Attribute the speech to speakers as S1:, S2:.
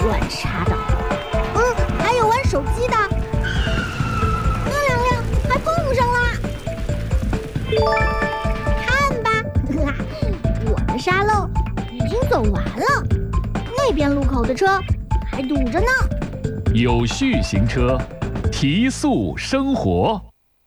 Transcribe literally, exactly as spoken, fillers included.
S1: 乱杀的。
S2: 嗯，还有玩手机的，那两辆还碰上啦。看吧，我的沙漏已经走完了，那边路口的车还堵着呢。
S3: 有序行车，提速生活。